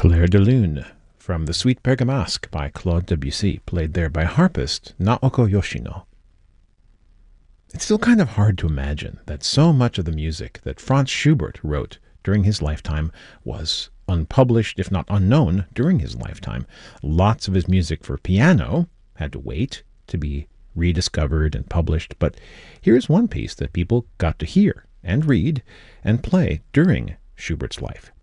Clair de Lune from The Suite Bergamasque by Claude Debussy, played there by harpist Naoko Yoshino. It's still kind of hard to imagine that so much of the music that Franz Schubert wrote during his lifetime was unpublished, if not unknown, during his lifetime. Lots of his music for piano had to wait to be rediscovered and published, but here's one piece that people got to hear and read and play during Schubert's life.